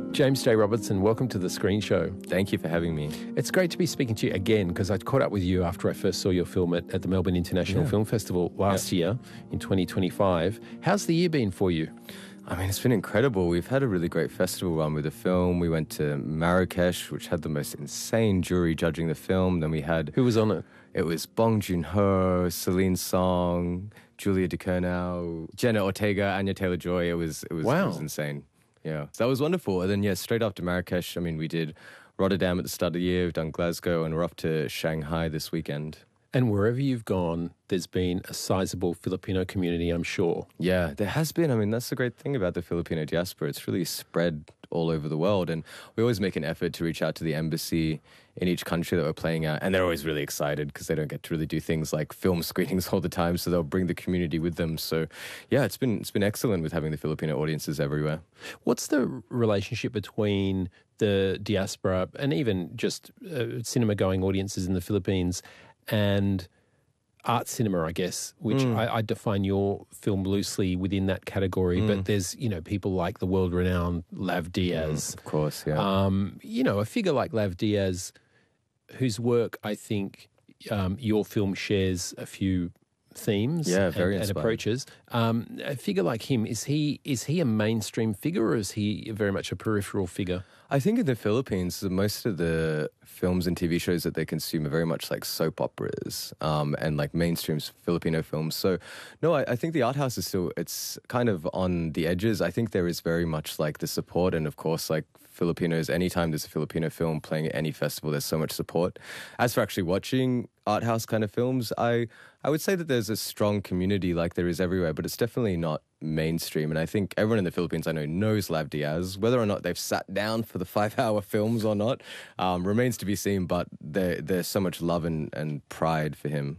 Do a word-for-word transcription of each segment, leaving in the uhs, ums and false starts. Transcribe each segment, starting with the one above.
James J. Robertson, welcome to The Screen Show. Thank you for having me. It's great to be speaking to you again because I caught up with you after I first saw your film at, at the Melbourne International Yeah. Film Festival last Yeah. year in twenty twenty-five. How's the year been for you? I mean, it's been incredible. We've had a really great festival run with the film. We went to Marrakesh, which had the most insane jury judging the film. Then we had... Who was on it? It was Bong Joon-ho, Celine Song, Julia Ducournau, Jenna Ortega, Anya Taylor-Joy. It was, it was, Wow. it was insane. Yeah, so that was wonderful. And then, yeah, straight after Marrakesh, I mean, we did Rotterdam at the start of the year, we've done Glasgow, and we're off to Shanghai this weekend. And wherever you've gone, there's been a sizable Filipino community, I'm sure. Yeah, there has been. I mean, that's the great thing about the Filipino diaspora. It's really spread all over the world. And we always make an effort to reach out to the embassy in each country that we're playing at. And they're always really excited because they don't get to really do things like film screenings all the time. So they'll bring the community with them. So, yeah, it's been it's been excellent with having the Filipino audiences everywhere. What's the relationship between the diaspora and even just uh, cinema-going audiences in the Philippines and art cinema, I guess, which Mm. I, I define your film loosely within that category. Mm. But there's, you know, people like the world-renowned Lav Diaz. Mm, of course, yeah. Um, you know, a figure like Lav Diaz, whose work I think um, your film shares a few themes Yeah, very and, and inspiring. approaches. Um, a figure like him, is he is he a mainstream figure or is he very much a peripheral figure? I think in the Philippines, most of the films and T V shows that they consume are very much like soap operas um, and like mainstream Filipino films. So, no, I, I think the art house is still, it's kind of on the edges. I think there is very much like the support, and of course, like Filipinos, anytime there's a Filipino film playing at any festival, there's so much support. As for actually watching art house kind of films, I, I would say that there's a strong community like there is everywhere, but it's definitely not mainstream. And I think everyone in the Philippines I know knows Lav Diaz. Whether or not they've sat down for the five-hour films or not um, remains to be seen, but there, there's so much love and, and pride for him.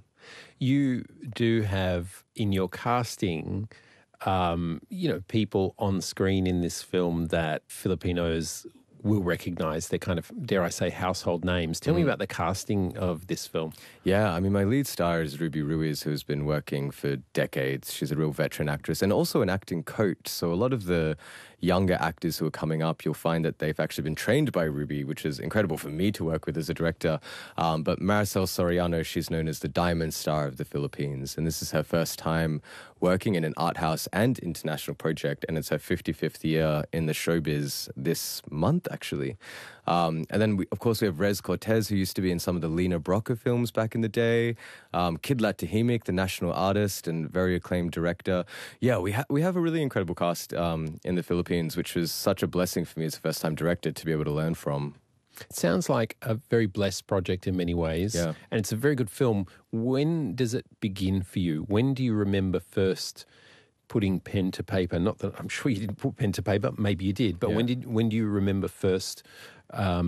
You do have in your casting, um, you know, people on screen in this film that Filipinos will recognise. They're kind of, dare I say, household names. Tell me about the casting of this film. Yeah, I mean, my lead star is Ruby Ruiz, who's been working for decades. She's a real veteran actress and also an acting coach. So a lot of the younger actors who are coming up, you'll find that they've actually been trained by Ruby, which is incredible for me to work with as a director. Um, but Maricel Soriano, she's known as the Diamond Star of the Philippines. And this is her first time working in an art house and international project. And it's her fifty-fifth year in the showbiz this month, actually. Um, and then, we, of course, we have Rez Cortez, who used to be in some of the Lena Broca films back in the day. Um, Kid Latahimik, the national artist and very acclaimed director. Yeah, we, ha- we have a really incredible cast um, in the Philippines, which was such a blessing for me as a first-time director to be able to learn from. It sounds like a very blessed project in many ways. Yeah. And it's a very good film. When does it begin for you? When do you remember first putting pen to paper? Not that I'm sure you didn't put pen to paper, maybe you did, but Yeah. when did when do you remember first